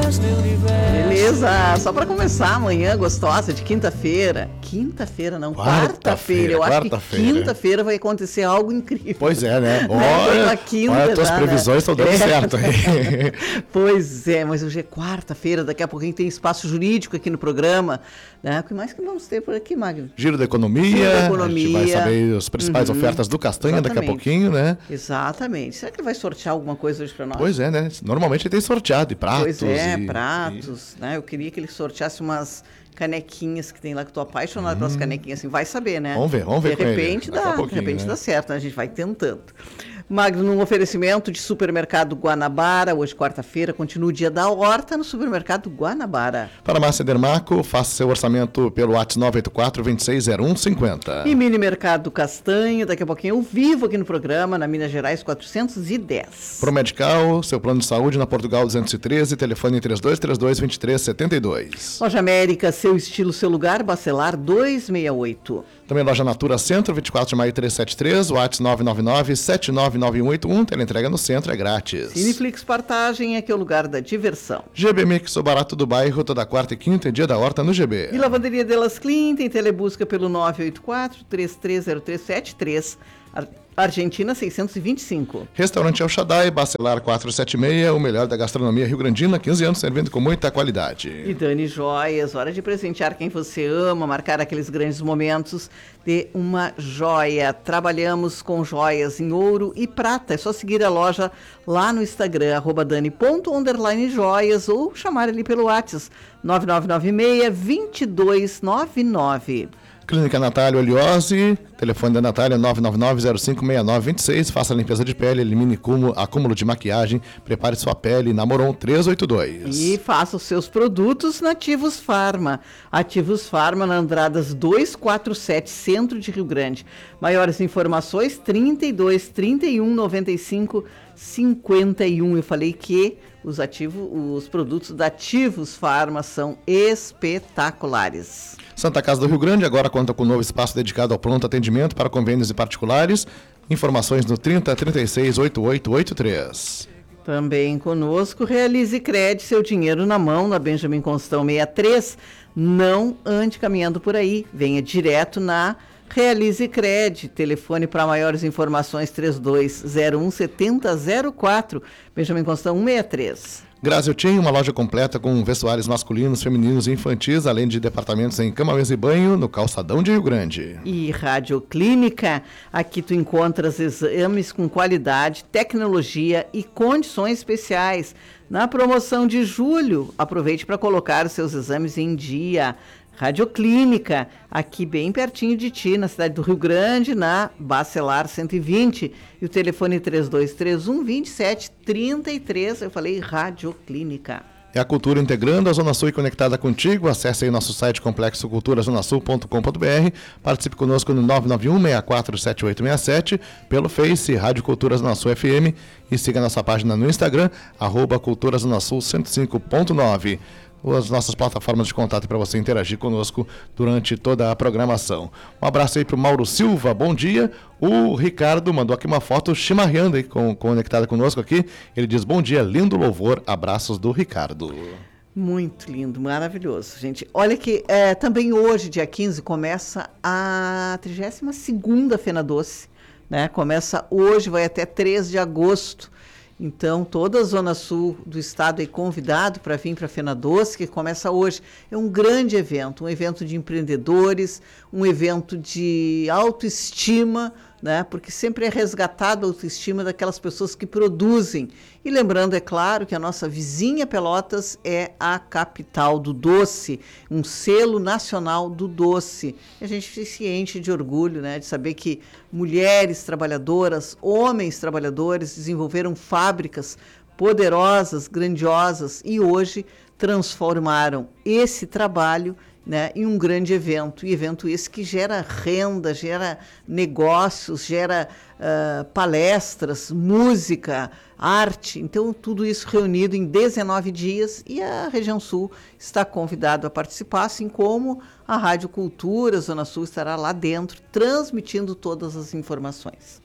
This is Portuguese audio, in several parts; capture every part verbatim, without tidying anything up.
Beleza, só para começar amanhã gostosa de quinta-feira. Quinta-feira não, quarta-feira. Eu acho que quinta-feira vai acontecer algo incrível. Pois é, né? Olha, quinta, olha, tuas já, previsões estão né? dando é. certo. Pois é, mas hoje é quarta-feira, daqui a pouquinho tem espaço jurídico aqui no programa. Né? O que mais que vamos ter por aqui, Magno? Giro da economia. Giro da economia. A gente vai saber as principais uhum. ofertas do Castanha Exatamente. daqui a pouquinho, né? Exatamente. Será que ele vai sortear alguma coisa hoje para nós? Pois é, né? Normalmente ele tem sorteado, e pratos. Pois é, e, pratos, e... né? Eu queria que ele sorteasse umas canequinhas que tem lá, que eu tô apaixonado hum. pelas canequinhas, assim, vai saber, né? Vamos ver, vamos ver de repente dá, de repente né? dá certo, né? A gente vai tentando. Magno, num oferecimento de Supermercado Guanabara, hoje quarta-feira, continua o dia da horta no Supermercado Guanabara. Farmácia Dermaco, faça seu orçamento pelo WhatsApp nove oito quatro, dois seis zero um, cinco zero. E Mini Mercado Castanho, daqui a pouquinho eu vivo aqui no programa, na Minas Gerais quatrocentos e dez. Promedical, seu plano de saúde na Portugal duzentos e treze, telefone três dois três dois, dois três sete dois. Loja América, seu estilo, seu lugar, Bacelar duzentos e sessenta e oito. Também Loja Natura Centro, vinte e quatro de maio trezentos e setenta e três, WhatsApp nove nove nove, sete nove nove um oito um, teleentrega no centro, é grátis. Cineflix Partagem, aqui é o lugar da diversão. G B Mix, o barato do bairro, toda quarta e quinta, dia da horta no G B. E Lavanderia Delas Clean, tem telebusca pelo nove oito quatro, três três zero três sete três. Argentina seiscentos e vinte e cinco. Restaurante El Shaddai, Bacelar quatrocentos e setenta e seis, o melhor da gastronomia rio-grandina, quinze anos servindo com muita qualidade. E Dani Joias, hora de presentear quem você ama, marcar aqueles grandes momentos de uma joia. Trabalhamos com joias em ouro e prata, é só seguir a loja lá no Instagram, arroba dani ponto underline joias, ou chamar ali pelo WhatsApp nove nove nove seis, dois dois nove nove. Clínica Natália Oliose, telefone da Natália nove nove nove zero cinco seis nove dois seis, faça a limpeza de pele, elimine cúmulo, acúmulo de maquiagem, prepare sua pele na Moron trezentos e oitenta e dois. E faça os seus produtos na Ativos Farma. Ativos Farma na Andradas duzentos e quarenta e sete, centro de Rio Grande. Maiores informações trinta e dois, trinta e um, noventa e cinco, cinquenta e um. Eu falei que os, ativos, os produtos da Ativos Farma são espetaculares. Santa Casa do Rio Grande agora conta com um novo espaço dedicado ao pronto atendimento para convênios e particulares. Informações no trinta, trinta e seis, oitenta e oito oitenta e três. Também conosco, Realize Cred, seu dinheiro na mão, na Benjamin Constant sessenta e três. Não ande caminhando por aí, venha direto na Realize Cred. Telefone para maiores informações três dois zero um, sete zero zero quatro, Benjamin Constant cento e sessenta e três. Graziotin, uma loja completa com vestuários masculinos, femininos e infantis, além de departamentos em cama, mesa e banho, no Calçadão de Rio Grande. E Rádio Clínica, aqui tu encontras exames com qualidade, tecnologia e condições especiais. Na promoção de julho, aproveite para colocar os seus exames em dia. Radioclínica, aqui bem pertinho de ti, na cidade do Rio Grande, na Bacelar cento e vinte. E o telefone três dois três um, dois sete três três. Eu falei Radioclínica. É a cultura integrando a Zona Sul e conectada contigo. Acesse aí nosso site complexo cultura zona sul ponto com ponto b r. Participe conosco no nove nove um, seis quatro sete oito seis sete, pelo Face, Rádio Cultura Zona Sul F M, e siga nossa página no Instagram, arroba Cultura Zona Sul cento e cinco ponto nove. As nossas plataformas de contato para você interagir conosco durante toda a programação. Um abraço aí para o Mauro Silva, bom dia. O Ricardo mandou aqui uma foto chimarrando aí, com, conectada conosco aqui. Ele diz, bom dia, lindo louvor, abraços do Ricardo. Muito lindo, maravilhoso, gente. Olha que é, também hoje, dia quinze, começa a trigésima segunda Fena Doce, né? Começa hoje, vai até três de agosto. Então, toda a Zona Sul do estado é convidado para vir para a Fena Doce, que começa hoje. É um grande evento, um evento de empreendedores, um evento de autoestima, né? Porque sempre é resgatada a autoestima daquelas pessoas que produzem. E lembrando, é claro, que a nossa vizinha Pelotas é a capital do doce, um selo nacional do doce. E a gente se enche de orgulho, né, de saber que mulheres trabalhadoras, homens trabalhadores desenvolveram fábricas poderosas, grandiosas, e hoje transformaram esse trabalho, né, em um grande evento, e evento esse que gera renda, gera negócios, gera uh, palestras, música, arte, então tudo isso reunido em dezenove dias, e a região sul está convidada a participar, assim como a Rádio Cultura Zona Sul estará lá dentro, transmitindo todas as informações.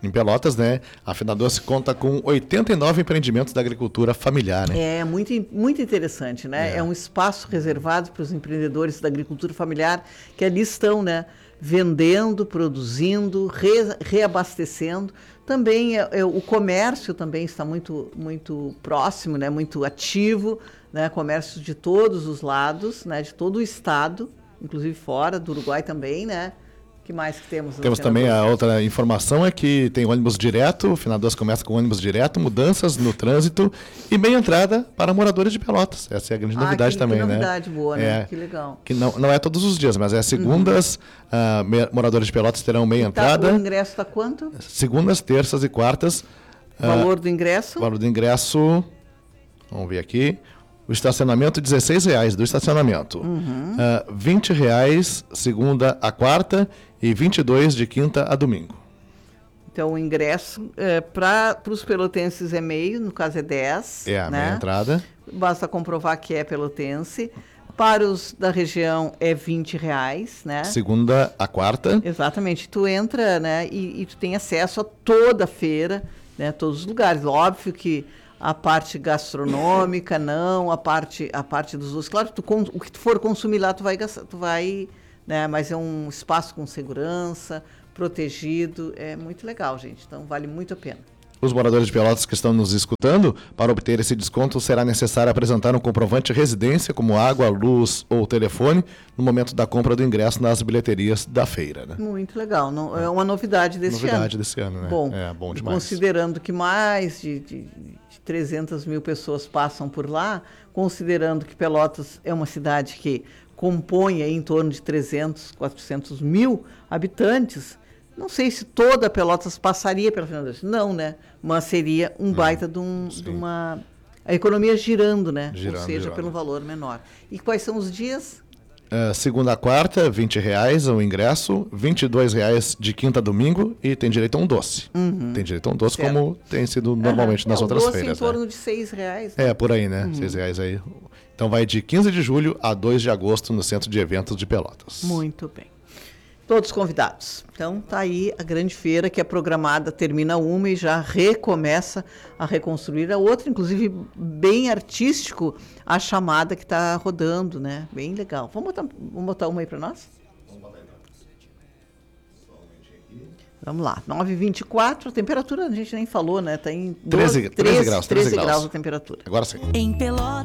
Em Pelotas, né? A Fenadoce conta com oitenta e nove empreendimentos da agricultura familiar, né? É muito, muito interessante, né? É, É um espaço reservado para os empreendedores da agricultura familiar que ali estão, né? Vendendo, produzindo, re, reabastecendo. Também é, é, o comércio também está muito, muito próximo, né? Muito ativo, né? Comércio de todos os lados, né? De todo o estado, inclusive fora do Uruguai também, né? O que mais que temos? Temos também a outra informação, é que tem ônibus direto, o Fenadoce começa com ônibus direto, mudanças no trânsito e meia entrada para moradores de Pelotas. Essa é a grande ah, novidade que, também, que né? novidade boa, né? É, que legal. Que não, não é todos os dias, mas é segundas, uhum. uh, me, moradores de Pelotas terão meia e entrada. Tá, o ingresso está quanto? Segundas, terças e quartas. O valor uh, do ingresso? O valor do ingresso, vamos ver aqui. O estacionamento, dezesseis reais do estacionamento. Uhum. Uh, vinte reais segunda a quarta e vinte e dois de quinta a domingo. Então, o ingresso é, para os pelotenses é meio, no caso é dez. É a né? meia entrada. Basta comprovar que é pelotense. Para os da região é vinte reais, né? Segunda a quarta. Exatamente. Tu entra, né? E, e tu tem acesso a toda a feira, né? Todos os lugares. Óbvio que a parte gastronômica, não, a parte, a parte dos doces. Claro, tu, o que tu for consumir lá, tu vai gastar, tu vai, né? Mas é um espaço com segurança, protegido. É muito legal, gente. Então, vale muito a pena. Os moradores de Pelotas que estão nos escutando, para obter esse desconto será necessário apresentar um comprovante de residência, como água, luz ou telefone, no momento da compra do ingresso nas bilheterias da feira. Né? Muito legal. Não, é uma novidade desse novidade ano. Novidade desse ano, né? Bom, é bom demais. Considerando que mais de, de, de trezentas mil pessoas passam por lá, considerando que Pelotas é uma cidade que compõe aí em torno de trezentos, quatrocentos mil habitantes, não sei se toda Pelotas passaria pela Fenadoce. Não, né? Mas seria um baita de, um, de uma... A economia girando, né? Girando, Ou seja, girando. pelo valor menor. E quais são os dias? Uh, segunda a quarta, vinte reais o ingresso, vinte e dois reais de quinta a domingo e tem direito a um doce. Uhum. Tem direito a um doce, certo. Como tem sido normalmente uhum. nas é, outras doce feiras. em torno né? de seis reais. Né? É, por aí, né? Uhum. seis reais aí. Então vai de quinze de julho a dois de agosto no Centro de Eventos de Pelotas. Muito bem. Todos convidados. Então, tá aí a grande feira que é programada, termina uma e já recomeça a reconstruir a outra, inclusive bem artístico, a chamada que está rodando, né? Bem legal. Vamos botar, vamos botar uma aí para nós? Vamos botar aí para nós. Vamos lá, nove e vinte e quatro, a temperatura a gente nem falou, né? Está em treze, treze graus. treze graus. graus a temperatura. Agora sim. Em Pelotas.